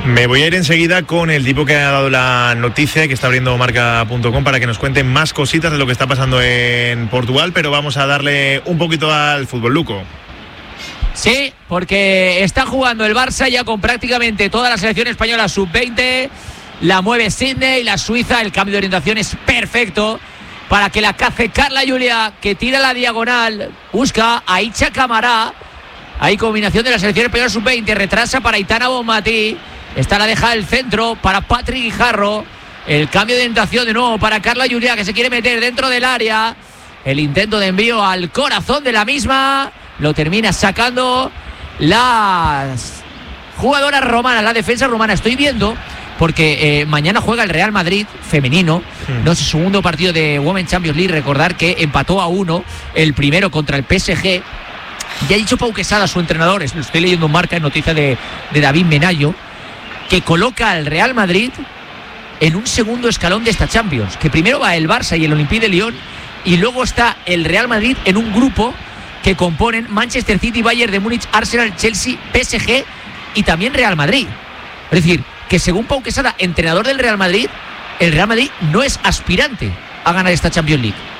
Me voy a ir enseguida con el tipo que ha dado la noticia, que está abriendo marca.com, para que nos cuente más cositas de lo que está pasando en Portugal, pero vamos a darle un poquito al fútbol, Luco. Sí, porque está jugando el Barça ya con prácticamente toda la selección española sub-20, la mueve Sydney, la Suiza, el cambio de orientación es perfecto para que la cace Carla Julia, que tira la diagonal, busca a Icha Camará, hay combinación de la selección española sub-20, retrasa para Aitana Bonmatí. Esta la deja el centro para Patrick Guijarro. El cambio de orientación de nuevo para Carla Julia, que se quiere meter dentro del área. El intento de envío al corazón de la misma. Lo termina sacando las jugadoras romanas, la defensa romana. Estoy viendo, porque mañana juega el Real Madrid femenino. No es su segundo partido de Women's Champions League. Recordar que empató a 1 el primero contra el PSG. Ya ha dicho Pau Quesada, su entrenador, lo estoy leyendo en Marca, en noticia de David Menayo, que coloca al Real Madrid en un segundo escalón de esta Champions, que primero va el Barça y el Olympique de Lyon, y luego está el Real Madrid en un grupo que componen Manchester City, Bayern de Múnich, Arsenal, Chelsea, PSG y también Real Madrid. Es decir, que según Pau Quesada, entrenador del Real Madrid, el Real Madrid no es aspirante a ganar esta Champions League.